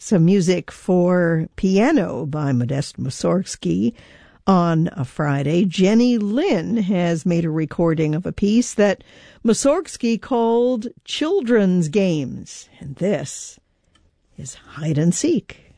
some music for piano by Modest Mussorgsky. On a Friday, Jenny Lin has made a recording of a piece that Mussorgsky called Children's Games, and this is Hide and Seek.